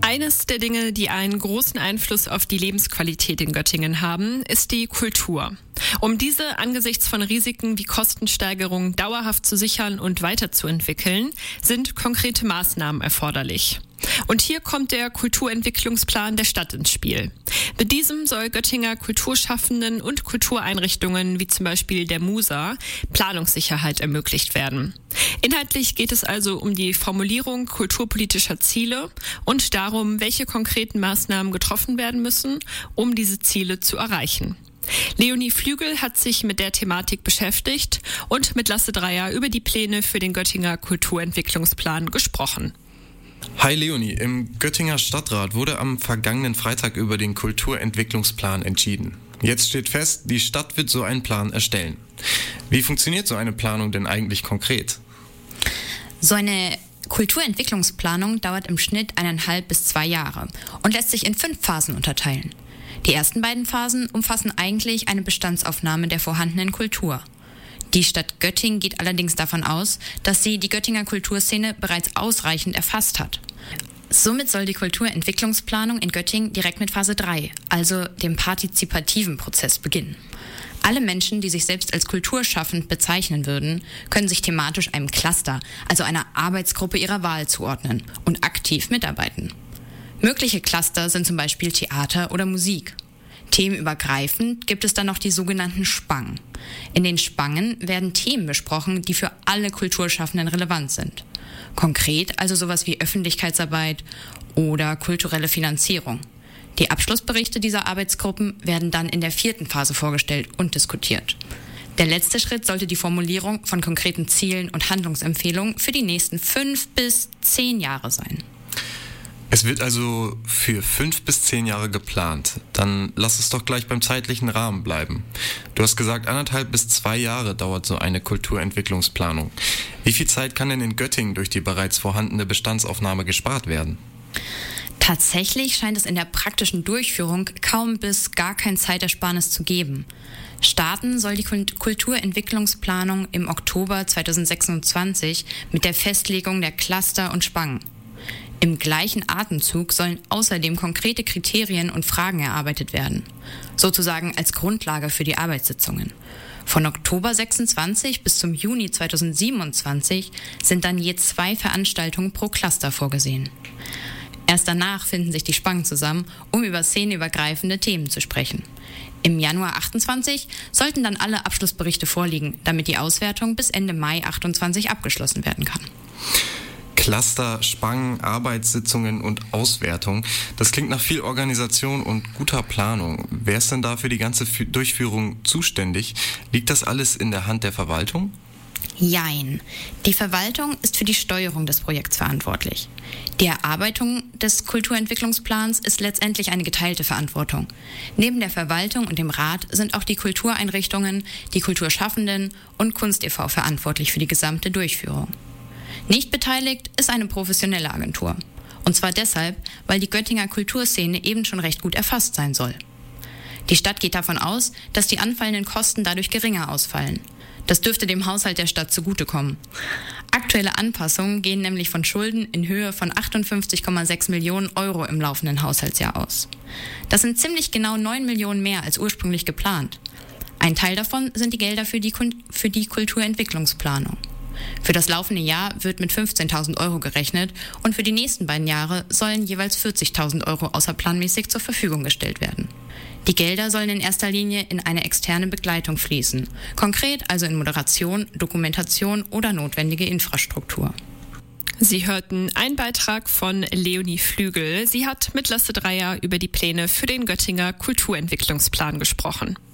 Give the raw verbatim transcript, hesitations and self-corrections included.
Eines der Dinge, die einen großen Einfluss auf die Lebensqualität in Göttingen haben, ist die Kultur. Um diese angesichts von Risiken wie Kostensteigerungen dauerhaft zu sichern und weiterzuentwickeln, sind konkrete Maßnahmen erforderlich. Und hier kommt der Kulturentwicklungsplan der Stadt ins Spiel. Mit diesem soll Göttinger Kulturschaffenden und Kultureinrichtungen wie zum Beispiel der Musa Planungssicherheit ermöglicht werden. Inhaltlich geht es also um die Formulierung kulturpolitischer Ziele und darum, welche konkreten Maßnahmen getroffen werden müssen, um diese Ziele zu erreichen. Leonie Flügel hat sich mit der Thematik beschäftigt und mit Lasse Dreyer über die Pläne für den Göttinger Kulturentwicklungsplan gesprochen. Hi Leonie, im Göttinger Stadtrat wurde am vergangenen Freitag über den Kulturentwicklungsplan entschieden. Jetzt steht fest, die Stadt wird so einen Plan erstellen. Wie funktioniert so eine Planung denn eigentlich konkret? So eine Kulturentwicklungsplanung dauert im Schnitt eineinhalb bis zwei Jahre und lässt sich in fünf Phasen unterteilen. Die ersten beiden Phasen umfassen eigentlich eine Bestandsaufnahme der vorhandenen Kultur. Die Stadt Göttingen geht allerdings davon aus, dass sie die Göttinger Kulturszene bereits ausreichend erfasst hat. Somit soll die Kulturentwicklungsplanung in Göttingen direkt mit Phase drei, also dem partizipativen Prozess, beginnen. Alle Menschen, die sich selbst als kulturschaffend bezeichnen würden, können sich thematisch einem Cluster, also einer Arbeitsgruppe ihrer Wahl zuordnen und aktiv mitarbeiten. Mögliche Cluster sind zum Beispiel Theater oder Musik. Themenübergreifend gibt es dann noch die sogenannten Spangen. In den Spangen werden Themen besprochen, die für alle Kulturschaffenden relevant sind. Konkret also sowas wie Öffentlichkeitsarbeit oder kulturelle Finanzierung. Die Abschlussberichte dieser Arbeitsgruppen werden dann in der vierten Phase vorgestellt und diskutiert. Der letzte Schritt sollte die Formulierung von konkreten Zielen und Handlungsempfehlungen für die nächsten fünf bis zehn Jahre sein. Es wird also für fünf bis zehn Jahre geplant. Dann lass es doch gleich beim zeitlichen Rahmen bleiben. Du hast gesagt, anderthalb bis zwei Jahre dauert so eine Kulturentwicklungsplanung. Wie viel Zeit kann denn in Göttingen durch die bereits vorhandene Bestandsaufnahme gespart werden? Tatsächlich scheint es in der praktischen Durchführung kaum bis gar kein Zeitersparnis zu geben. Starten soll die Kulturentwicklungsplanung im Oktober zweitausendsechsundzwanzig mit der Festlegung der Cluster und Spangen. Im gleichen Atemzug sollen außerdem konkrete Kriterien und Fragen erarbeitet werden, sozusagen als Grundlage für die Arbeitssitzungen. Von Oktober sechsundzwanzig bis zum Juni zweitausendsiebenundzwanzig sind dann je zwei Veranstaltungen pro Cluster vorgesehen. Erst danach finden sich die Spangen zusammen, um über szenenübergreifende Themen zu sprechen. Im Januar achtundzwanzig sollten dann alle Abschlussberichte vorliegen, damit die Auswertung bis Ende Mai achtundzwanzig abgeschlossen werden kann. Cluster, Spangen, Arbeitssitzungen und Auswertung. Das klingt nach viel Organisation und guter Planung. Wer ist denn da für die ganze Durchführung zuständig? Liegt das alles in der Hand der Verwaltung? Jein. Die Verwaltung ist für die Steuerung des Projekts verantwortlich. Die Erarbeitung des Kulturentwicklungsplans ist letztendlich eine geteilte Verantwortung. Neben der Verwaltung und dem Rat sind auch die Kultureinrichtungen, die Kulturschaffenden und Kunst e V verantwortlich für die gesamte Durchführung. Nicht beteiligt ist eine professionelle Agentur. Und zwar deshalb, weil die Göttinger Kulturszene eben schon recht gut erfasst sein soll. Die Stadt geht davon aus, dass die anfallenden Kosten dadurch geringer ausfallen. Das dürfte dem Haushalt der Stadt zugutekommen. Aktuelle Anpassungen gehen nämlich von Schulden in Höhe von achtundfünfzig Komma sechs Millionen Euro im laufenden Haushaltsjahr aus. Das sind ziemlich genau neun Millionen mehr als ursprünglich geplant. Ein Teil davon sind die Gelder für die, für die Kulturentwicklungsplanung. Für das laufende Jahr wird mit fünfzehntausend Euro gerechnet und für die nächsten beiden Jahre sollen jeweils vierzigtausend Euro außerplanmäßig zur Verfügung gestellt werden. Die Gelder sollen in erster Linie in eine externe Begleitung fließen, konkret also in Moderation, Dokumentation oder notwendige Infrastruktur. Sie hörten einen Beitrag von Leonie Flügel. Sie hat mit Lasse Dreyer über die Pläne für den Göttinger Kulturentwicklungsplan gesprochen.